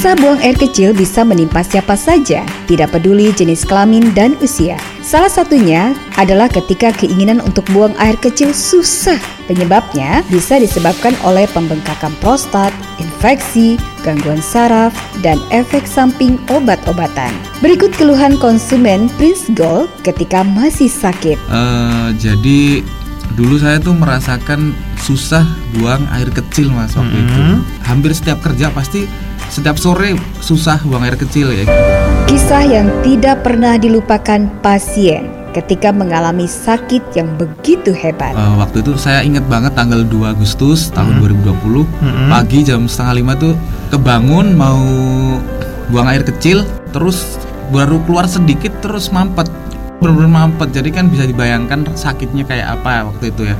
Susah buang air kecil bisa menimpa siapa saja, tidak peduli jenis kelamin dan usia. Salah satunya adalah ketika keinginan untuk buang air kecil susah. Penyebabnya bisa disebabkan oleh pembengkakan prostat, infeksi, gangguan saraf, dan efek samping obat-obatan. Berikut keluhan konsumen Prince Gold ketika masih sakit. Jadi dulu saya tuh merasakan susah buang air kecil mas waktu itu. Hampir setiap kerja pasti setiap sore susah buang air kecil ya. Kisah yang tidak pernah dilupakan pasien ketika mengalami sakit yang begitu hebat. Waktu itu saya ingat banget tanggal 2 Agustus tahun 2020 pagi jam 4:30 tuh kebangun mau buang air kecil, terus baru keluar sedikit terus mampet, benar-benar mampet. Jadi kan bisa dibayangkan sakitnya kayak apa waktu itu ya.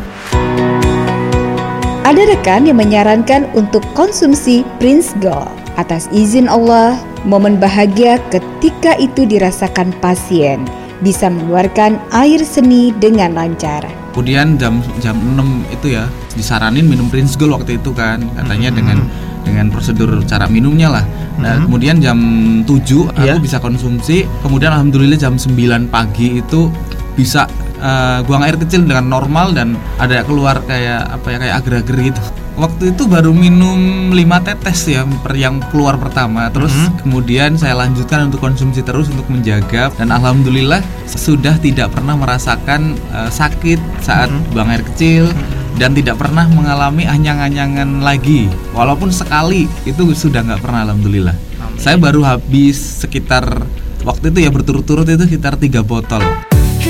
Ada rekan yang menyarankan untuk konsumsi Prince Gold. Atas izin Allah, momen bahagia ketika itu dirasakan pasien, bisa mengeluarkan air seni dengan lancar. Kemudian jam 6 itu ya disaranin minum Prince Gold waktu itu kan, katanya dengan prosedur cara minumnya lah. Nah, kemudian jam 7 aku bisa konsumsi. Kemudian alhamdulillah jam 9 pagi itu bisa buang air kecil dengan normal dan ada keluar kayak agar-agar gitu. Waktu itu baru minum 5 tetes ya yang keluar pertama. Terus kemudian saya lanjutkan untuk konsumsi terus untuk menjaga, dan alhamdulillah sudah tidak pernah merasakan sakit saat buang air kecil dan tidak pernah mengalami anyang-anyangan lagi. Walaupun sekali itu sudah nggak pernah, alhamdulillah. Saya baru habis sekitar waktu itu ya berturut-turut itu sekitar 3 botol.